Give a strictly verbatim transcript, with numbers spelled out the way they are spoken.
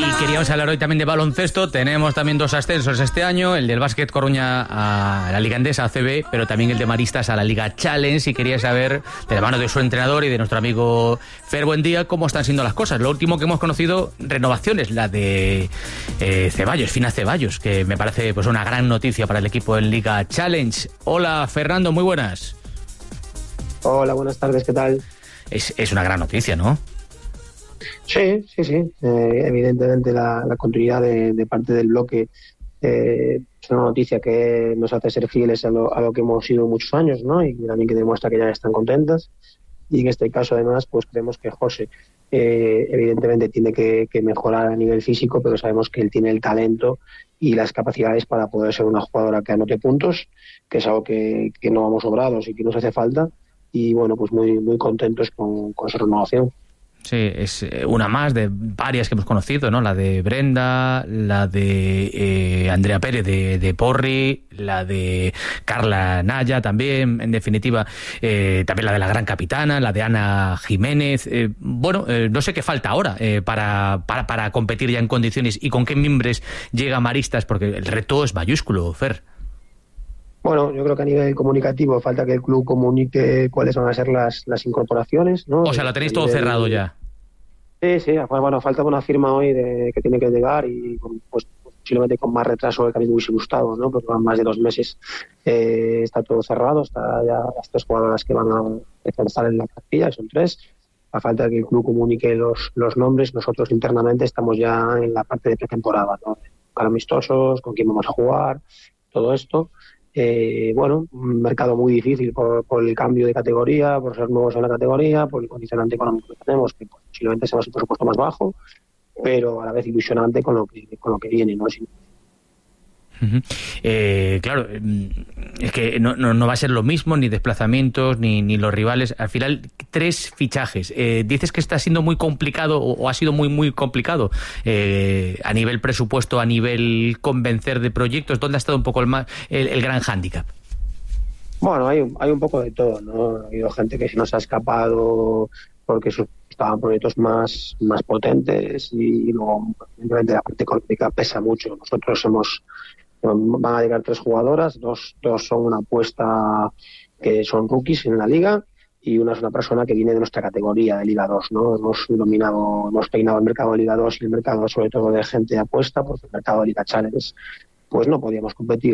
Y queríamos hablar hoy también de baloncesto. Tenemos también dos ascensos este año, el del Básquet Coruña a la Liga Endesa, A C B, pero también el de Maristas a la Liga Challenge. Y quería saber, de la mano de su entrenador y de nuestro amigo Fer Buendía, cómo están siendo las cosas. Lo último que hemos conocido, renovaciones, la de eh, Ceballos, Fina Ceballos, que me parece pues una gran noticia para el equipo en Liga Challenge. Hola, Fernando, muy buenas. Hola, buenas tardes, ¿qué tal? Es, es una gran noticia, ¿no? Sí, sí, sí. Eh, evidentemente la, la continuidad de, de parte del bloque eh, es una noticia que nos hace ser fieles a lo, a lo que hemos sido muchos años, ¿no? Y también que demuestra que ya están contentas. Y en este caso, además, pues creemos que José eh, evidentemente tiene que, que mejorar a nivel físico, pero sabemos que él tiene el talento y las capacidades para poder ser una jugadora que anote puntos, que es algo que, que no vamos sobrados y que nos hace falta. Y bueno, pues muy, muy contentos con, con su renovación. Sí, es una más de varias que hemos conocido, ¿no? La de Brenda, la de eh, Andrea Pérez de, de Porri, la de Carla Naya también, en definitiva, eh, también la de la gran capitana, la de Ana Jiménez. Eh, bueno, eh, no sé qué falta ahora eh, para, para, para competir ya en condiciones y con qué mimbres llega Maristas, porque el reto es mayúsculo, Fer. Bueno, yo creo que a nivel comunicativo falta que el club comunique cuáles van a ser las, las incorporaciones, ¿no? O sea, lo tenéis todo nivel... cerrado ya. Sí, sí, bueno, falta una firma hoy de que tiene que llegar y pues posiblemente con más retraso del que a mí me hubiese gustado, ¿no? Porque van más de dos meses, eh, está todo cerrado, está ya las tres jugadoras que van a estar en la plantilla, son tres. A falta de que el club comunique los, los nombres, nosotros internamente estamos ya en la parte de pretemporada, ¿no? Con amistosos, con quién vamos a jugar, todo esto. Eh, bueno, un mercado muy difícil por, por el cambio de categoría, por ser nuevos en la categoría, por el condicionante económico que tenemos, que posiblemente sea un presupuesto más bajo, pero a la vez ilusionante con lo que, con lo que viene, ¿no? Uh-huh. Eh, claro, es que no, no, no va a ser lo mismo, ni desplazamientos, ni, ni los rivales. Al final, tres fichajes. Eh, dices que está siendo muy complicado, o, o ha sido muy, muy complicado eh, a nivel presupuesto, a nivel convencer de proyectos. ¿Dónde ha estado un poco el, más, el, el gran hándicap? Bueno, hay, hay un poco de todo, ¿no? Ha habido gente que se nos ha escapado porque estaban proyectos más, más potentes y luego, evidentemente, la parte económica pesa mucho. Nosotros hemos van a llegar tres jugadoras, dos, dos son una apuesta que son rookies en la liga y una es una persona que viene de nuestra categoría de Liga dos, ¿no? Hemos dominado, hemos peinado el mercado de Liga dos y el mercado sobre todo de gente de apuesta, porque el mercado de Liga Challenge pues no podíamos competir